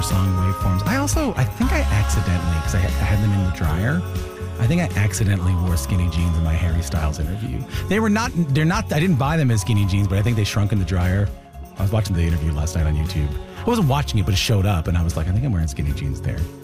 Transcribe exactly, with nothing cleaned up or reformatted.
song waveforms. I also, I think I accidentally, because I, I had them in the dryer, I think I accidentally wore skinny jeans in my Harry Styles interview. They were not, they're not, I didn't buy them as skinny jeans, but I think they shrunk in the dryer. I was watching the interview last night on YouTube. I wasn't watching it, but it showed up, and I was like, I think I'm wearing skinny jeans there.